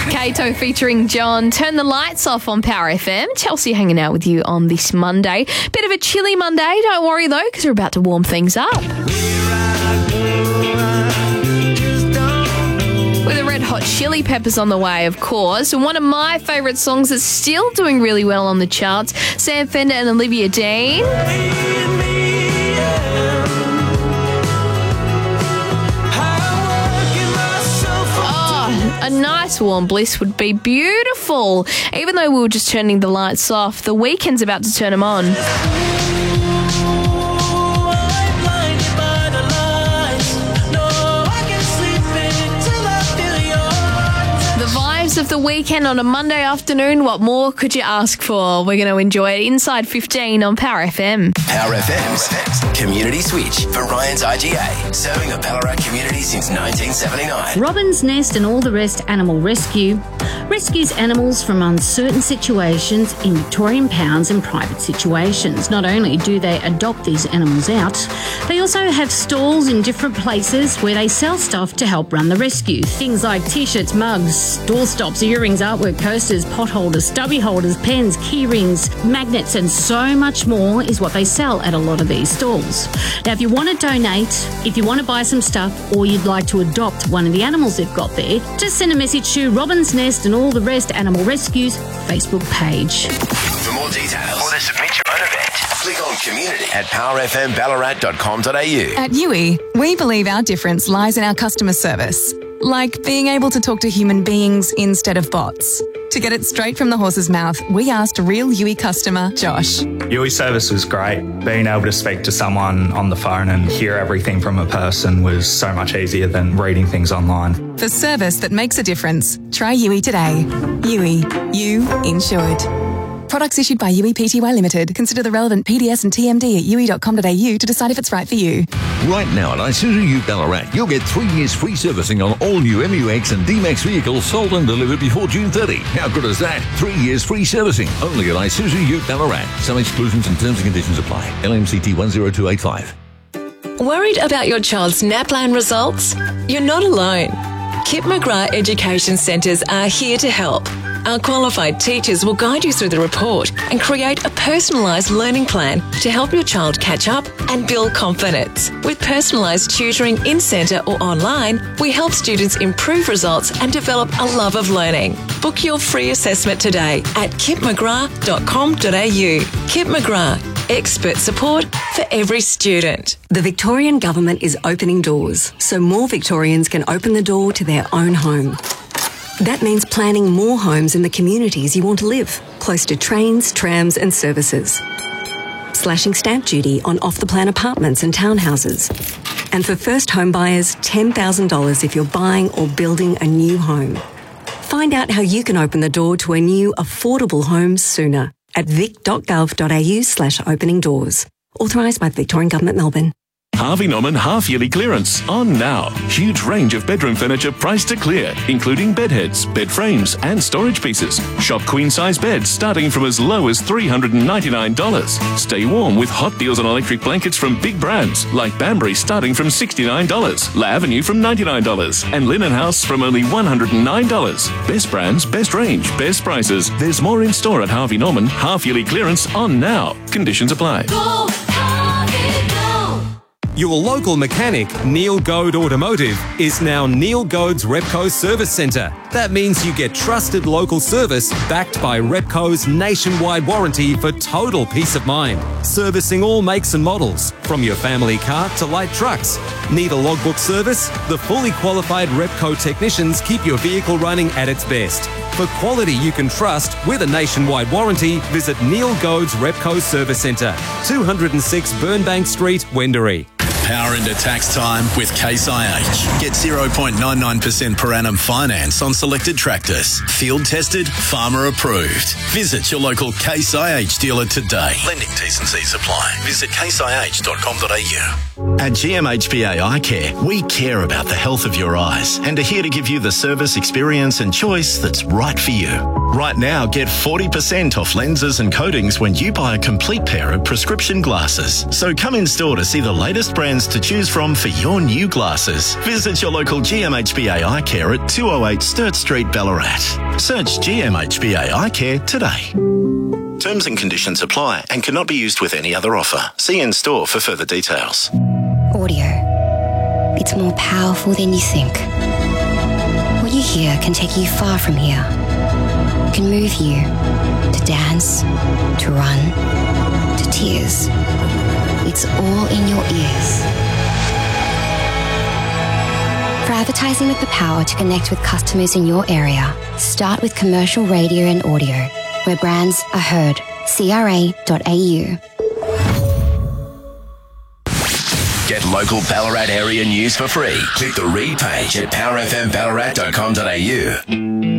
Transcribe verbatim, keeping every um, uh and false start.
Kato featuring John. Turn the lights off on Power F M. Chelsea hanging out with you on this Monday. Bit of a chilly Monday. Don't worry though, because we're about to warm things up. With the Red Hot Chili Peppers on the way, of course. And one of my favourite songs that's still doing really well on the charts, Sam Fender and Olivia Dean. A nice warm bliss would be beautiful. Even though we were just turning the lights off, the weekend's about to turn them on. Of the weekend on a Monday afternoon, what more could you ask for? We're going to enjoy it inside fifteen on Power F M. Power F M's Community Switch for Ryan's I G A, serving a Ballarat community since nineteen seventy-nine. Robin's Nest and All the Rest Animal Rescue rescues animals from uncertain situations in Victorian pounds and private situations. Not only do they adopt these animals out, they also have stalls in different places where they sell stuff to help run the rescue. Things like t-shirts, mugs, doorstops, earrings, artwork, coasters, pot holders, stubby holders, pens, key rings, magnets, and so much more is what they sell at a lot of these stalls. Now, if you want to donate, if you want to buy some stuff, or you'd like to adopt one of the animals they've got there, just send a message to Robin's Nest and All the Rest Animal Rescue's Facebook page. For more details or to submit your own event, click on community at power f m ballarat dot com dot a u. At U I, we believe our difference lies in our customer service. Like being able to talk to human beings instead of bots. To get it straight from the horse's mouth, we asked real U I customer Josh. U I service was great. Being able to speak to someone on the phone and hear everything from a person was so much easier than reading things online. For service that makes a difference, try U I today. U I, you insured. Products issued by U I Pty Limited. Consider the relevant P D S and T M D at u i dot com dot a u to decide if it's right for you. Right now at Isuzu U Ballarat, you'll get three years free servicing on all new M U X and D-Max vehicles sold and delivered before June thirtieth. How good is that? Three years free servicing only at Isuzu U Ballarat. Some exclusions and terms and conditions apply. L M C T one zero two eight five. Worried about your child's NAPLAN results? You're not alone. Kip McGrath Education Centres are here to help. Our qualified teachers will guide you through the report and create a personalised learning plan to help your child catch up and build confidence. With personalised tutoring in centre or online, we help students improve results and develop a love of learning. Book your free assessment today at kip mcgrath dot com dot a u. Kip McGrath, expert support for every student. The Victorian Government is opening doors so more Victorians can open the door to their own home. That means planning more homes in the communities you want to live, close to trains, trams and services. Slashing stamp duty on off-the-plan apartments and townhouses. And for first home buyers, ten thousand dollars if you're buying or building a new home. Find out how you can open the door to a new affordable home sooner at vic dot gov dot a u slash opening doors. Authorised by the Victorian Government, Melbourne. Harvey Norman half-yearly clearance on now. Huge range of bedroom furniture priced to clear, including bed heads, bed frames and storage pieces. Shop queen-size beds starting from as low as three hundred ninety-nine dollars. Stay warm with hot deals on electric blankets from big brands like Banbury starting from sixty-nine dollars, La Avenue from ninety-nine dollars and Linen House from only one hundred nine dollars. Best brands, best range, best prices. There's more in store at Harvey Norman. Half-yearly clearance on now. Conditions apply. Go, Harvey, go. Your local mechanic, Neil Goad Automotive, is now Neil Goad's Repco Service Centre. That means you get trusted local service backed by Repco's nationwide warranty for total peace of mind. Servicing all makes and models, from your family car to light trucks. Need a logbook service? The fully qualified Repco technicians keep your vehicle running at its best. For quality you can trust with a nationwide warranty, visit Neil Goad's Repco Service Centre, two oh six Burnbank Street, Wendouree. Power into tax time with Case I H. Get zero point nine nine percent per annum finance on selected tractors. Field tested, farmer approved. Visit your local Case I H dealer today. Lending T's and C's apply. Visit case i h dot com dot a u. At G M H B A Eye Care, we care about the health of your eyes and are here to give you the service, experience and choice that's right for you. Right now, get forty percent off lenses and coatings when you buy a complete pair of prescription glasses. So come in store to see the latest brands to choose from for your new glasses. Visit your local G M H B A Eye Care at two oh eight Sturt Street, Ballarat. Search G M H B A Eye Care today. Terms and conditions apply and cannot be used with any other offer. See in store for further details. Audio. It's more powerful than you think. What you hear can take you far from here. It can move you to dance, to run, to tears. It's all in your ears. For advertising with the power to connect with customers in your area, start with commercial radio and audio, where brands are heard. C R A dot A U. Get local Ballarat area news for free. Click the read page at power f m ballarat dot com dot a u.